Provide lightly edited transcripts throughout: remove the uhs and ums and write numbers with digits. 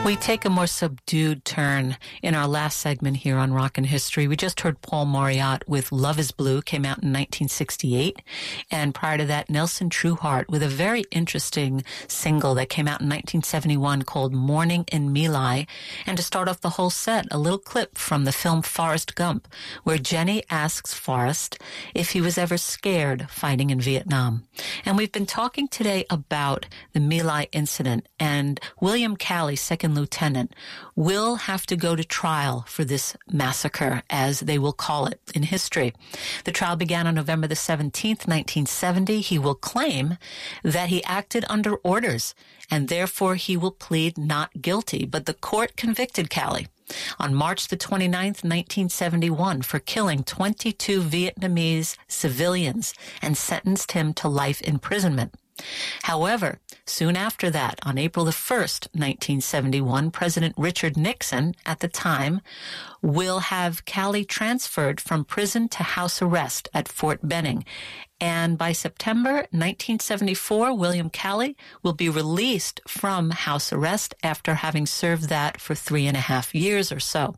We take a more subdued turn in our last segment here on Rockin' History. We just heard Paul Moriarty with Love is Blue, came out in 1968. And prior to that, Nelson Trueheart with a very interesting single that came out in 1971 called Morning in My Lai. And to start off the whole set, a little clip from the film Forrest Gump, where Jenny asks Forrest if he was ever scared fighting in Vietnam. And we've been talking today about the My Lai incident, and William Calley, second lieutenant, will have to go to trial for this massacre, as they will call it in history. The trial began on November the 17th, 1970. He will claim that he acted under orders, and therefore he will plead not guilty. But the court convicted Calley on March the 29th, 1971, for killing 22 Vietnamese civilians and sentenced him to life imprisonment. However, soon after that, on April the 1st, 1971, President Richard Nixon, at the time, will have Calley transferred from prison to house arrest at Fort Benning. And by September 1974, William Calley will be released from house arrest after having served that for 3.5 years or so.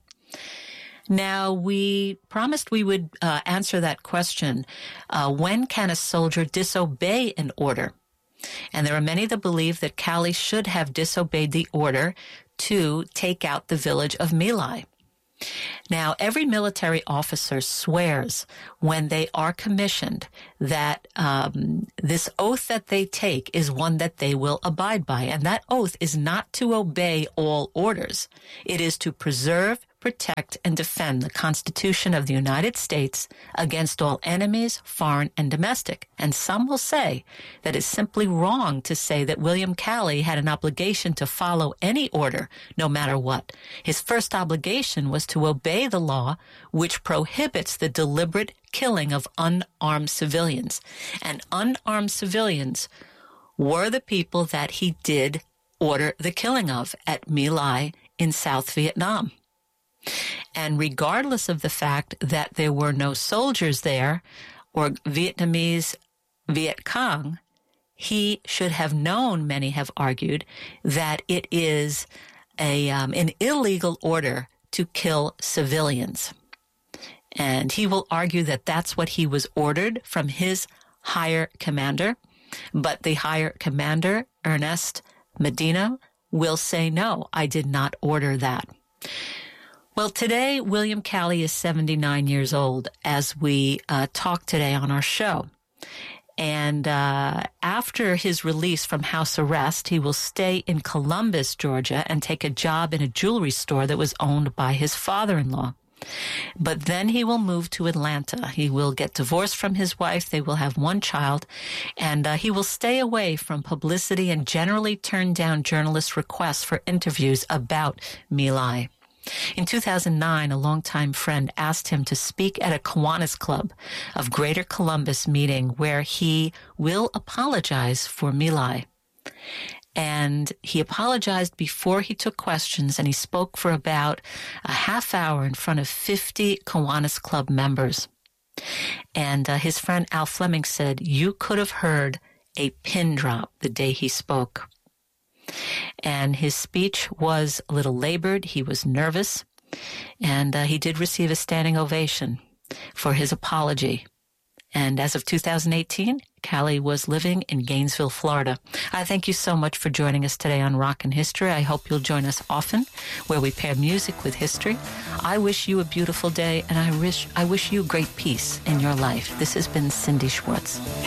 Now, we promised we would answer that question. When can a soldier disobey an order? And there are many that believe that Calley should have disobeyed the order to take out the village of My Lai. Now, every military officer swears when they are commissioned that this oath that they take is one that they will abide by. And that oath is not to obey all orders. It is to preserve, protect, and defend the Constitution of the United States against all enemies, foreign and domestic. And some will say that it's simply wrong to say that William Calley had an obligation to follow any order, no matter what. His first obligation was to obey the law, which prohibits the deliberate killing of unarmed civilians. And unarmed civilians were the people that he did order the killing of at My Lai in South Vietnam. And regardless of the fact that there were no soldiers there or Vietnamese Viet Cong, he should have known, many have argued, that it is an illegal order to kill civilians. And he will argue that that's what he was ordered from his higher commander. But the higher commander, Ernest Medina, will say, no, I did not order that. Well, today, William Calley is 79 years old as we talk today on our show. And after his release from house arrest, he will stay in Columbus, Georgia, and take a job in a jewelry store that was owned by his father-in-law. But then he will move to Atlanta. He will get divorced from his wife. They will have one child. And he will stay away from publicity and generally turn down journalists' requests for interviews about My Lai. In 2009, a longtime friend asked him to speak at a Kiwanis Club of Greater Columbus meeting where he will apologize for My Lai. And he apologized before he took questions, and he spoke for about a half hour in front of 50 Kiwanis Club members. And his friend Al Fleming said, you could have heard a pin drop the day he spoke. And his speech was a little labored. He was nervous. And he did receive a standing ovation for his apology. And as of 2018, Calley was living in Gainesville, Florida. I thank you so much for joining us today on Rockin' History. I hope you'll join us often, where we pair music with history. I wish you a beautiful day, and I wish you great peace in your life. This has been Cindy Schwartz.